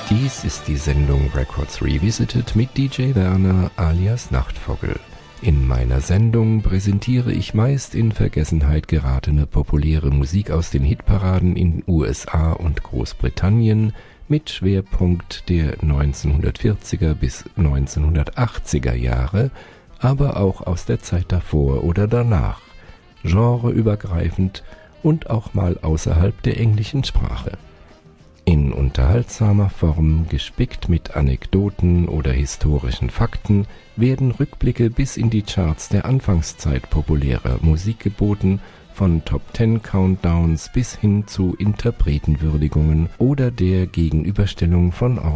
Dies ist die Sendung Records Revisited mit DJ Werner alias Nachtvogel. In meiner Sendung präsentiere ich meist in Vergessenheit geratene populäre Musik aus den Hitparaden in USA und Großbritannien mit Schwerpunkt der 1940er bis 1980er Jahre, aber auch aus der Zeit davor oder danach, genreübergreifend und auch mal außerhalb der englischen Sprache. In unterhaltsamer Form, gespickt mit Anekdoten oder historischen Fakten, werden Rückblicke bis in die Charts der Anfangszeit populärer Musik geboten, von Top-10-Countdowns bis hin zu Interpretenwürdigungen oder der Gegenüberstellung von